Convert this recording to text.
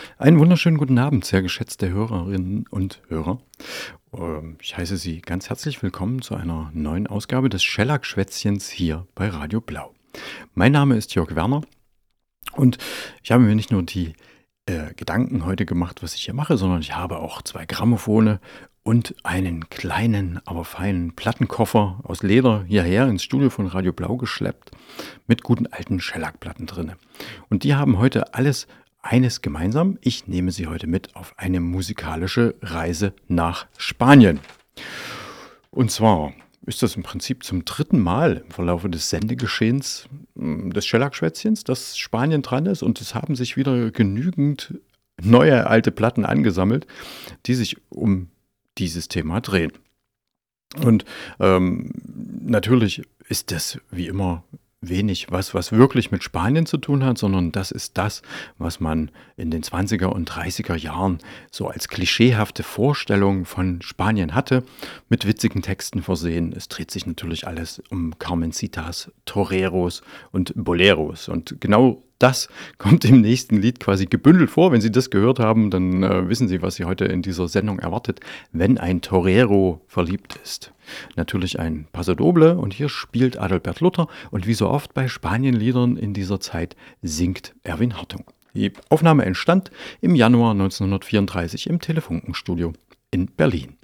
Einen wunderschönen guten Abend, sehr geschätzte Hörerinnen und Hörer. Ich heiße Sie ganz herzlich willkommen zu einer neuen Ausgabe des Schellack-Schwätzchens hier bei Radio Blau. Mein Name ist Jörg Werner und ich habe mir nicht nur die Gedanken heute gemacht, was ich hier mache, sondern ich habe auch zwei Grammophone und einen kleinen, aber feinen Plattenkoffer aus Leder hierher ins Studio von Radio Blau geschleppt mit guten alten Schellackplatten drin. Und die haben heute alles eines gemeinsam. Ich nehme Sie heute mit auf eine musikalische Reise nach Spanien. Und zwar ist das im Prinzip zum dritten Mal im Verlaufe des Sendegeschehens des Schellack-Schwätzchens, dass Spanien dran ist, und es haben sich wieder genügend neue alte Platten angesammelt, die sich um dieses Thema drehen. Und natürlich ist das wie immer wenig was wirklich mit Spanien zu tun hat, sondern das ist das, was man in den 20er und 30er Jahren so als klischeehafte Vorstellung von Spanien hatte, mit witzigen Texten versehen. Es dreht sich natürlich alles um Carmencitas, Toreros und Boleros. Und genau das kommt im nächsten Lied quasi gebündelt vor. Wenn Sie das gehört haben, dann wissen Sie, was Sie heute in dieser Sendung erwartet, wenn ein Torero verliebt ist. Natürlich ein Paso Doble, und hier spielt Adalbert Luther, und wie so oft bei Spanienliedern in dieser Zeit singt Erwin Hartung. Die Aufnahme entstand im Januar 1934 im Telefunkenstudio in Berlin.